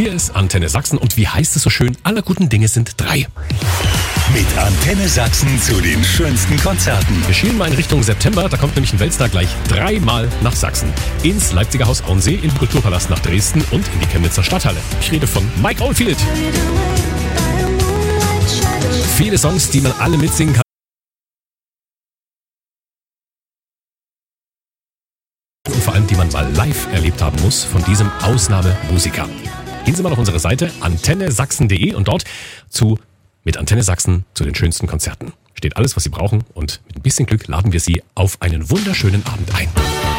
Hier ist Antenne Sachsen und wie heißt es so schön? Aller guten Dinge sind 3. Mit Antenne Sachsen zu den schönsten Konzerten. Wir schielen mal in Richtung September, da kommt nämlich ein Weltstar gleich 3-mal nach Sachsen. Ins Leipziger Haus Auensee, im Kulturpalast nach Dresden und in die Chemnitzer Stadthalle. Ich rede von Mike Oldfield. Viele Songs, die man alle mitsingen kann. Und vor allem, die man mal live erlebt haben muss von diesem Ausnahmemusiker. Gehen Sie mal auf unsere Seite antennesachsen.de und dort mit Antenne Sachsen zu den schönsten Konzerten. Steht alles, was Sie brauchen und mit ein bisschen Glück laden wir Sie auf einen wunderschönen Abend ein.